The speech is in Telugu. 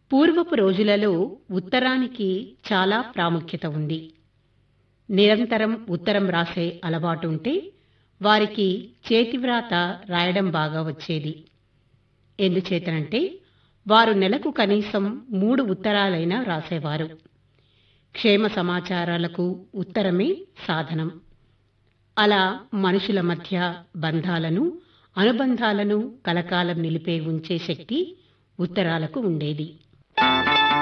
పూర్వపు రోజులలో ఉత్తరానికి చాలా ప్రాముఖ్యత ఉంది. నిరంతరం ఉత్తరం రాసే అలవాటు ఉంటే వారికి చేతివ్రాత రాయడం బాగా వచ్చేది. ఎందుచేతనంటే వారు నెలకు కనీసం 3 ఉత్తరాలైనా రాసేవారు. క్షేమ సమాచారాలకు ఉత్తరమే సాధనం. అలా మనుషుల మధ్య బంధాలను, అనుబంధాలను కలకాలం నిలిపే ఉంచే శక్తి ఉత్తరాలకు ఉండేది.